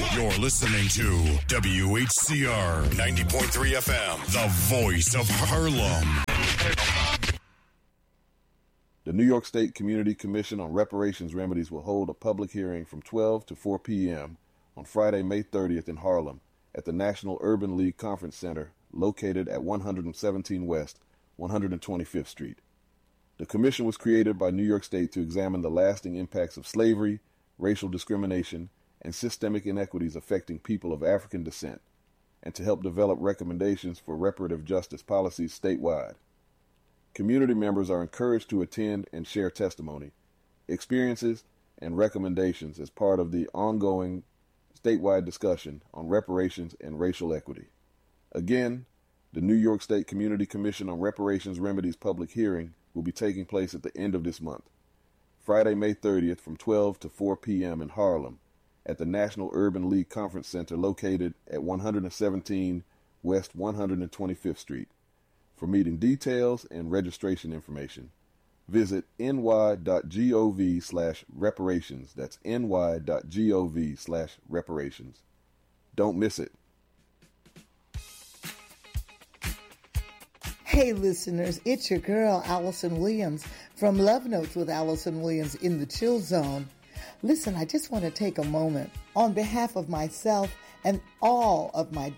You're listening to WHCR 90.3 FM, the voice of Harlem. The New York State Community Commission on Reparations Remedies will hold a public hearing from 12 to 4 p.m. on Friday, May 30th in Harlem at the National Urban League Conference Center located at 117 West, 125th Street. The commission was created by New York State to examine the lasting impacts of slavery, racial discrimination, and systemic inequities affecting people of African descent, and to help develop recommendations for reparative justice policies statewide. Community members are encouraged to attend and share testimony, experiences, and recommendations as part of the ongoing statewide discussion on reparations and racial equity. Again, the New York State Community Commission on Reparations Remedies public hearing will be taking place at the end of this month, Friday, May 30th from 12 to 4 p.m. in Harlem at the National Urban League Conference Center located at 117 West 125th Street. For meeting details and registration information, visit ny.gov/reparations. That's ny.gov/reparations. Don't miss it. Hey listeners, it's your girl Allison Williams from Love Notes with Allison Williams in the Chill Zone. Listen, I just want to take a moment on behalf of myself and all of my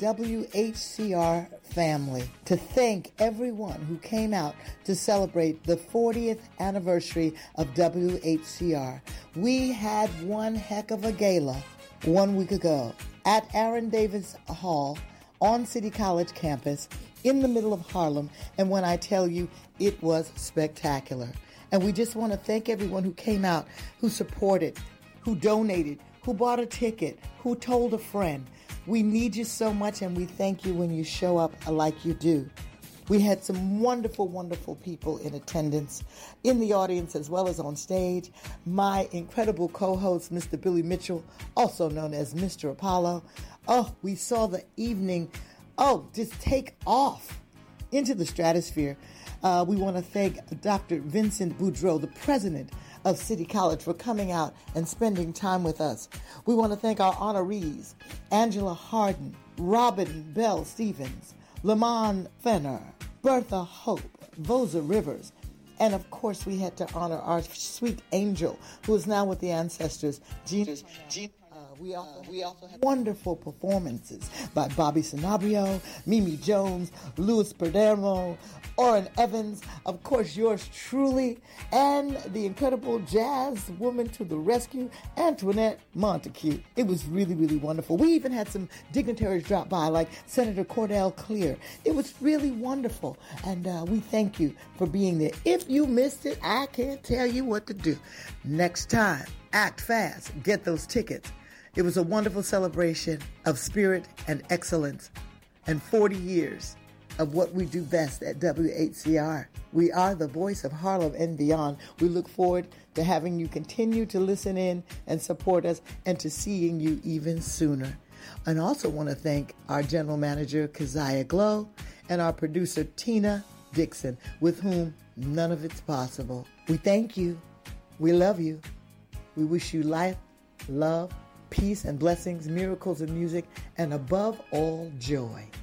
WHCR family to thank everyone who came out to celebrate the 40th anniversary of WHCR. We had one heck of a gala 1 week ago at Aaron Davis Hall on City College campus in the middle of Harlem, and when I tell you, it was spectacular. And we just want to thank everyone who came out, who supported, who donated, who bought a ticket, who told a friend. We need you so much, and we thank you when you show up like you do. We had some wonderful, wonderful people in attendance, in the audience as well as on stage. My incredible co-host, Mr. Billy Mitchell, also known as Mr. Apollo. Oh, we saw the evening, just take off into the stratosphere. We want to thank Dr. Vincent Boudreau, the president of City College, for coming out and spending time with us. We want to thank our honorees, Angela Harden, Robin Bell Stevens, Lamont Fenner, Bertha Hope, Vosa Rivers, and of course we had to honor our sweet angel who is now with the ancestors, Gina. We also had wonderful performances by Bobby Sanabria, Mimi Jones, Louis Perdermo, Orrin Evans, of course yours truly, and the incredible jazz woman to the rescue, Antoinette Montague. It was really, really wonderful. We even had some dignitaries drop by, like Senator Cordell Clear. It was really wonderful, and we thank you for being there. If you missed it, I can't tell you what to do. Next time, act fast, get those tickets. It was a wonderful celebration of spirit and excellence and 40 years of what we do best at WHCR. We are the voice of Harlem and beyond. We look forward to having you continue to listen in and support us and to seeing you even sooner. And also want to thank our general manager, Keziah Glow, and our producer, Tina Dixon, with whom none of it's possible. We thank you. We love you. We wish you life, love, peace and blessings, miracles and music, and above all, joy.